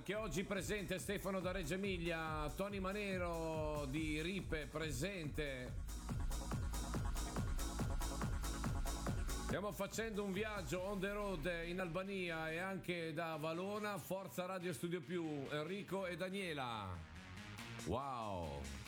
anche oggi presente Stefano da Reggio Emilia, Tony Manero di Ripe presente. Stiamo facendo un viaggio on the road in Albania e anche da Valona. Forza Radio Studio Più, Enrico e Daniela. Wow.